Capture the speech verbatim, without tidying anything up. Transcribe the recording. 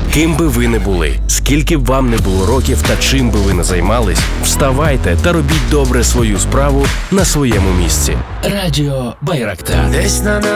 Ким би ви не були, скільки б вам не було років та чим би ви не займались, вставайте та робіть добре свою справу на своєму місці. Радіо Байрактар. Десь на